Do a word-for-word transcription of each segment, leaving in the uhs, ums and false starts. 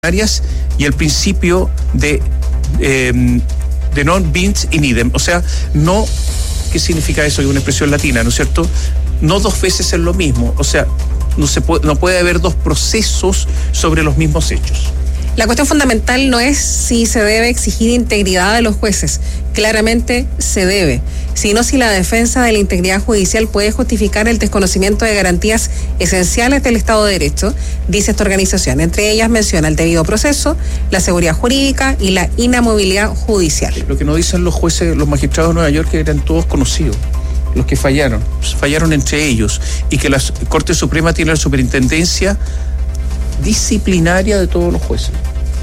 y el principio de, eh, de non bis in idem, o sea, no, ¿qué significa eso? Es una expresión latina, ¿no es cierto? No dos veces es lo mismo, o sea, no se puede, no puede haber dos procesos sobre los mismos hechos. La cuestión fundamental no es si se debe exigir integridad de los jueces, claramente se debe, sino si la defensa de la integridad judicial puede justificar el desconocimiento de garantías esenciales del Estado de Derecho, dice esta organización. Entre ellas menciona el debido proceso, la seguridad jurídica y la inamovilidad judicial. Lo que nos dicen los jueces, los magistrados de Nueva York, que eran todos conocidos, los que fallaron, fallaron entre ellos, y que la Corte Suprema tiene la superintendencia disciplinaria de todos los jueces,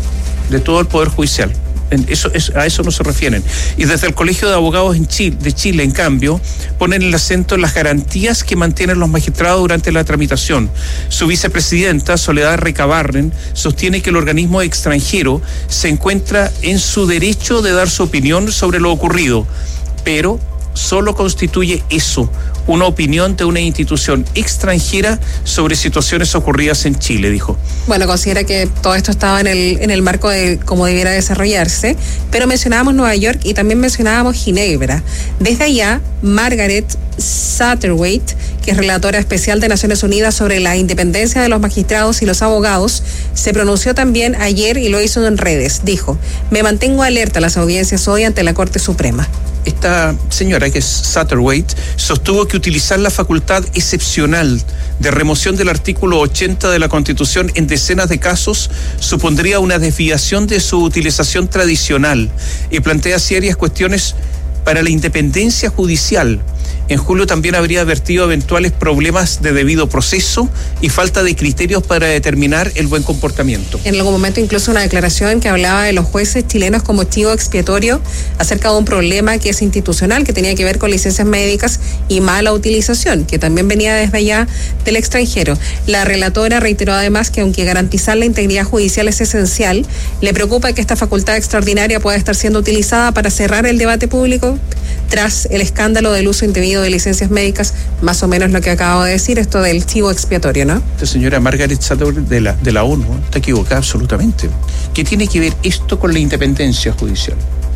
de todo el Poder Judicial. Eso, es, a eso no se refieren. Y desde el Colegio de Abogados en Chile, de Chile, en cambio, ponen el acento en las garantías que mantienen los magistrados durante la tramitación. Su vicepresidenta, Soledad Recabarren, sostiene que el organismo extranjero se encuentra en su derecho de dar su opinión sobre lo ocurrido, pero solo constituye eso, una opinión de una institución extranjera sobre situaciones ocurridas en Chile, dijo. Bueno, considera que todo esto estaba en el, en el marco de cómo debiera desarrollarse, pero mencionábamos Nueva York y también mencionábamos Ginebra. Desde allá, Margaret Satterthwaite, que es relatora especial de Naciones Unidas sobre la independencia de los magistrados y los abogados, se pronunció también ayer y lo hizo en redes. Dijo: me mantengo alerta a las audiencias hoy ante la Corte Suprema. Esta señora, que es Satterthwaite, sostuvo que utilizar la facultad excepcional de remoción del artículo ochenta de la Constitución en decenas de casos supondría una desviación de su utilización tradicional y plantea serias cuestiones para la independencia judicial. En julio también habría advertido eventuales problemas de debido proceso y falta de criterios para determinar el buen comportamiento. En algún momento incluso una declaración que hablaba de los jueces chilenos como chivo expiatorio acerca de un problema que es institucional, que tenía que ver con licencias médicas y mala utilización, que también venía desde allá del extranjero. La relatora reiteró además que aunque garantizar la integridad judicial es esencial, le preocupa que esta facultad extraordinaria pueda estar siendo utilizada para cerrar el debate público tras el escándalo del uso indebido de licencias médicas, más o menos lo que acabo de decir, esto del chivo expiatorio, ¿no? Esta señora Margaret Satterthwaite de la, de la ONU, ¿eh? Está equivocada absolutamente. ¿Qué tiene que ver esto con la independencia judicial?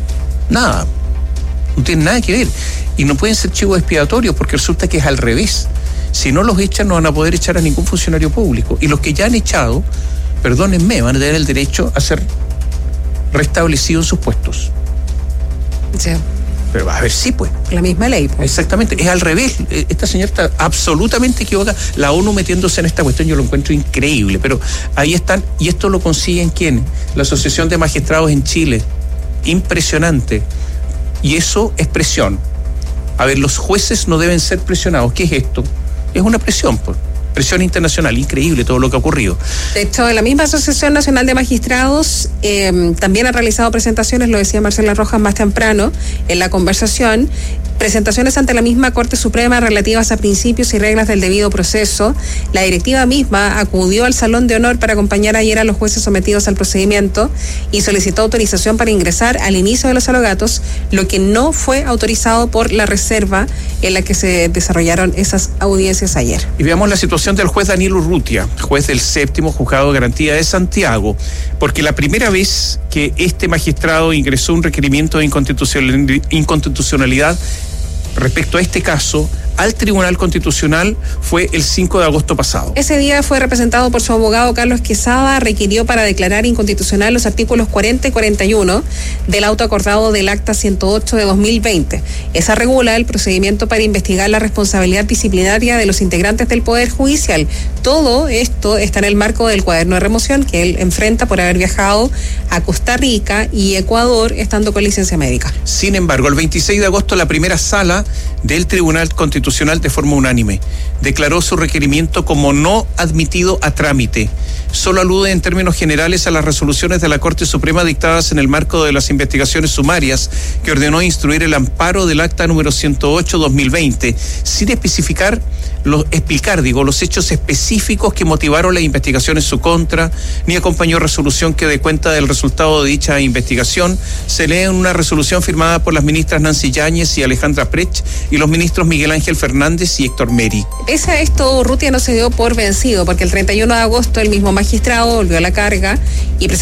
Nada, no tiene nada que ver. Y no pueden ser chivos expiatorios porque resulta que es al revés. Si no los echan, no van a poder echar a ningún funcionario público. Y los que ya han echado, perdónenme, van a tener el derecho a ser restablecidos en sus puestos. Sí. Pero va a ver, sí, pues. La misma ley. Pues. Exactamente, es al revés. Esta señora está absolutamente equivocada. La ONU metiéndose en esta cuestión, yo lo encuentro increíble. Pero ahí están, y esto lo consiguen ¿quiénes? La Asociación de Magistrados en Chile. Impresionante. Y eso es presión. A ver, los jueces no deben ser presionados. ¿Qué es esto? Es una presión, pues. Presión internacional, increíble todo lo que ha ocurrido. De hecho, la misma Asociación Nacional de Magistrados eh, también ha realizado presentaciones, lo decía Marcela Rojas más temprano en la conversación, presentaciones ante la misma Corte Suprema relativas a principios y reglas del debido proceso. La directiva misma acudió al Salón de Honor para acompañar ayer a los jueces sometidos al procedimiento y solicitó autorización para ingresar al inicio de los alegatos, lo que no fue autorizado por la reserva en la que se desarrollaron esas audiencias ayer. Y veamos la situación del juez Daniel Urrutia, juez del séptimo juzgado de garantía de Santiago, porque la primera vez que este magistrado ingresó un requerimiento de inconstitucionalidad respecto a este caso al Tribunal Constitucional fue el cinco de agosto pasado. Ese día fue representado por su abogado Carlos Quesada, requirió para declarar inconstitucional los artículos cuarenta y cuarenta y uno del auto acordado del acta ciento ocho de dos mil veinte. Esa regula el procedimiento para investigar la responsabilidad disciplinaria de los integrantes del Poder Judicial. Todo esto está en el marco del cuaderno de remoción que él enfrenta por haber viajado a Costa Rica y Ecuador estando con licencia médica. Sin embargo, el veintiséis de agosto la primera sala del Tribunal Constitucional de forma unánime declaró su requerimiento como no admitido a trámite. Solo alude en términos generales a las resoluciones de la Corte Suprema dictadas en el marco de las investigaciones sumarias que ordenó instruir el amparo del acta número ciento ocho de dos mil veinte, sin especificar los, explicar, digo, los hechos específicos que motivaron la investigación en su contra, ni acompañó resolución que dé cuenta del resultado de dicha investigación. Se lee en una resolución firmada por las ministras Nancy Yáñez y Alejandra Prech y los ministros Miguel Ángel Fernández y Héctor Meri. Pese a esto, Urrutia no se dio por vencido, porque el treinta y uno de agosto el mismo magistrado volvió a la carga y